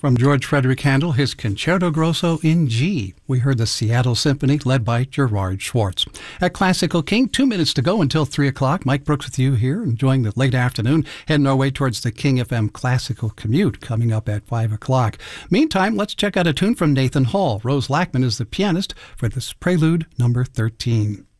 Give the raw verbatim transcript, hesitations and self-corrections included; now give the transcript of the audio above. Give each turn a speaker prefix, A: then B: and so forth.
A: From George Frederick Handel, his Concerto Grosso in G. We heard the Seattle Symphony led by Gerard Schwartz. At Classical King, two minutes to go until three o'clock. Mike Brooks with you here, enjoying the late afternoon, heading our way towards the King F M Classical Commute coming up at five o'clock. Meantime, let's check out a tune from Nathan Hall. Rose Lackman is the pianist for this Prelude number thirteen.